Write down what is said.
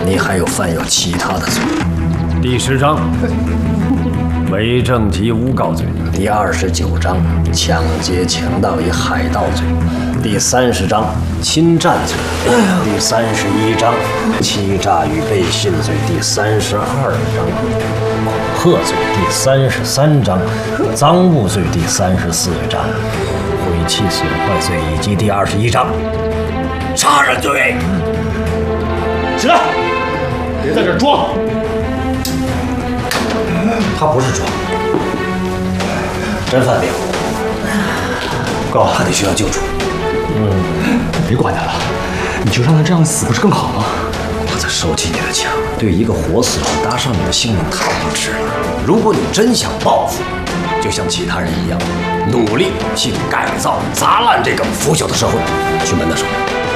你还有犯有其他的罪。 第10章，伪证及诬告罪。 第29章，抢劫、强盗与海盗罪。第30章，侵占罪。第31章，欺诈与背信罪。第32章，恐吓罪。第33章，赃物罪。第34章，毁弃损坏罪，以及第21章，杀人罪。 起来，别在这儿装。 他不是装，真犯病，哥，他得需要救助。 别管他了，你就让他这样死，不是更好吗？ 我再收起你的枪，对一个活死人搭上你的性命太不值了。如果你真想报复，就像其他人一样，努力去改造、砸烂这个腐朽的社会。去门的手。